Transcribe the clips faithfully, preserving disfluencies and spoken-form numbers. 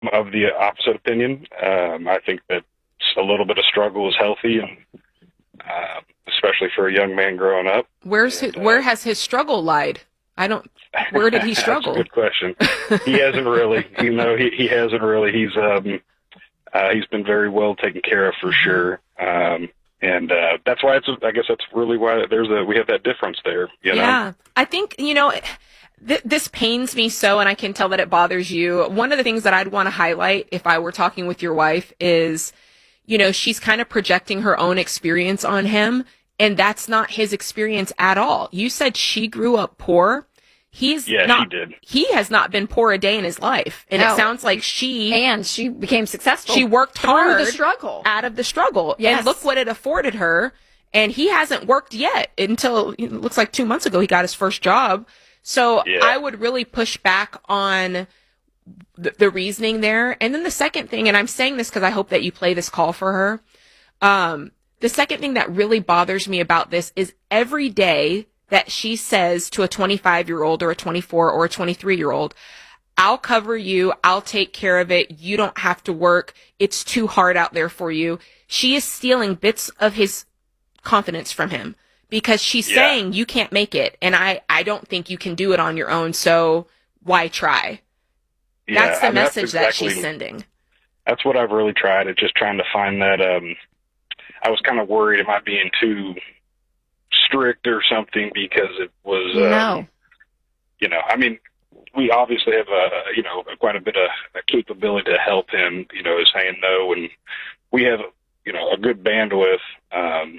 of the opposite opinion. Um, I think that a little bit of struggle is healthy, and uh, especially for a young man growing up. Where's and, his, where uh, has his struggle lied? I don't. Where did he struggle? That's a good question. He hasn't really. You know, he he hasn't really. He's um uh, he's been very well taken care of for sure. Um, and uh, that's why it's. I guess that's really why there's a we have that difference there. You know? Yeah, I think you know. Th- this pains me so, and I can tell that it bothers you. One of the things that I'd want to highlight if I were talking with your wife is, you know, she's kind of projecting her own experience on him, and that's not his experience at all. You said she grew up poor. He's yeah, not, she did. He has not been poor a day in his life. And No. it sounds like she... And she became successful. She worked through hard. the struggle. Out of the struggle. Yes. And look what it afforded her. And he hasn't worked yet until, it looks like two months ago, he got his first job. So Yeah. I would really push back on the, the reasoning there. And then the second thing, and I'm saying this because I hope that you play this call for her. Um, the second thing that really bothers me about this is every day that she says to a twenty-five year old or a twenty-four or a twenty-three year old, I'll cover you. I'll take care of it. You don't have to work. It's too hard out there for you. She is stealing bits of his confidence from him because she's Yeah. saying you can't make it. And I, I don't think you can do it on your own. So why try? Yeah, That's the I mean, that's message that exactly- she's sending. That's what I've really tried. It's just trying to find that. Um, I was kind of worried, am I being too strict or something, because it was, um, No. you know, I mean, we obviously have a, you know, quite a bit of a capability to help him, you know, is saying no. And we have, you know, a good bandwidth, um,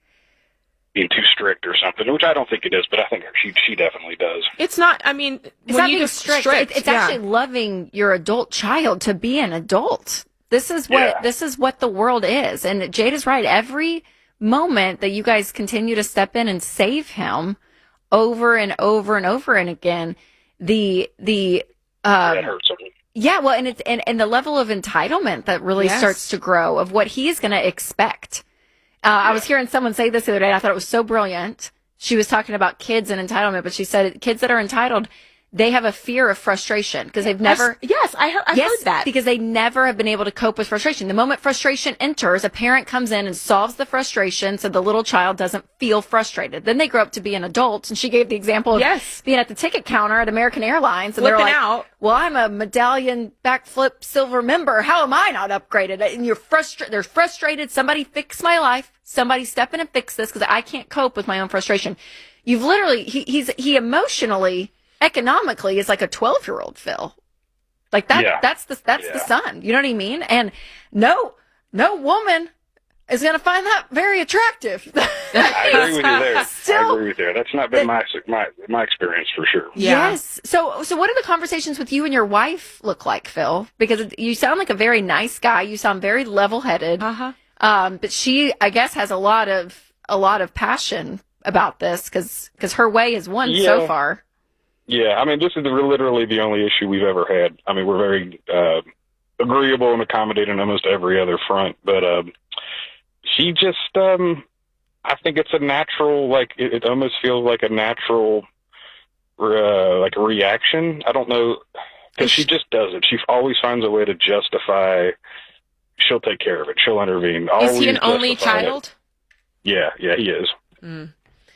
being too strict or something, which I don't think it is, but I think she, she definitely does. It's not, I mean, It's when not you being just strict. strict It- it's yeah. actually loving your adult child to be an adult. This is what Yeah. this is what the world is. And Jade is right. Every moment that you guys continue to step in and save him over and over and over and again, the the um, That hurts him. yeah, well, and it's and, and the level of entitlement that really Yes. starts to grow of what he's going to expect. Uh, I was hearing someone say this the other day. I thought it was so brilliant. She was talking about kids and entitlement, but she said kids that are entitled, they have a fear of frustration because they've never. Yes, I heard, I yes, heard that. because they never have been able to cope with frustration. The moment frustration enters, a parent comes in and solves the frustration so the little child doesn't feel frustrated. Then they grow up to be an adult. And she gave the example of Yes. being at the ticket counter at American Airlines. And they're Flipping like, out. well, I'm a medallion backflip silver member. How am I not upgraded? And you're frustrated. They're frustrated. Somebody fix my life. Somebody step in and fix this because I can't cope with my own frustration. You've literally, he, he's, he emotionally, economically is like a twelve year old Phil. Like that, Yeah. that's the, that's Yeah. the son. You know what I mean? And no, no woman is going to find that very attractive. I agree with you there. I Still- agree with you there. That's not been my, my, my experience for sure. Yeah. Yes. So, so what do the conversations with you and your wife look like, Phil? Because it- you sound like a very nice guy. You sound very level headed. Uh-huh. Um, but she, I guess, has a lot of, a lot of passion about this because, because her way has won so Yeah. far. Yeah, I mean, this is the, literally the only issue we've ever had. I mean, we're very uh, agreeable and accommodating on almost every other front, but um, she just, um, I think it's a natural, like, it, it almost feels like a natural, uh, like a reaction. I don't know, because she just does it. She always finds a way to justify. She'll take care of it. She'll intervene. Is he Always an only justify it. child? Yeah, yeah, he is. Mm.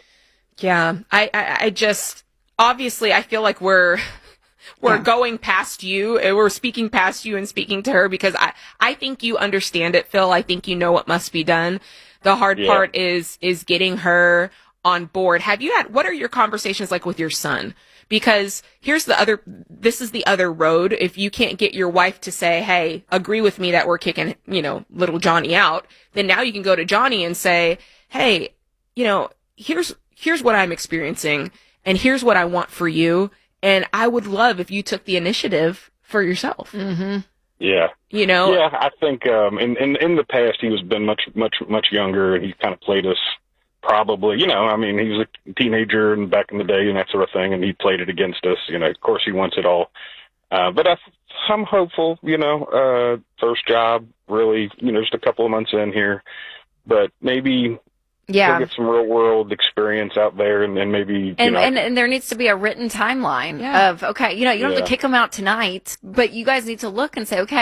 Yeah, I, I, I just, obviously, I feel like we're, we're Yeah. going past you. and We're speaking past you and speaking to her because I, I think you understand it, Phil. I think you know what must be done. The hard Yeah. part is, is getting her on board. Have you had, what are your conversations like with your son? Because here's the other, this is the other road. If you can't get your wife to say, hey, agree with me that we're kicking, you know, little Johnny out, then now you can go to Johnny and say, hey, you know, here's, here's what I'm experiencing and here's what I want for you. And I would love if you took the initiative for yourself, Mm-hmm. Yeah. you know? Yeah, I think um, in, in in the past he was been much much much younger, and he kind of played us probably. You know, I mean, he was a teenager and back in the day and that sort of thing, and he played it against us. You know, of course he wants it all, uh, but I, I'm hopeful. You know, uh, first job, really. You know, just a couple of months in here, but maybe Yeah. go get some real world experience out there, and, and maybe you And, know, and and there needs to be a written timeline Yeah. of, okay, you know, you don't have Yeah. to kick them out tonight, but you guys need to look and say, okay,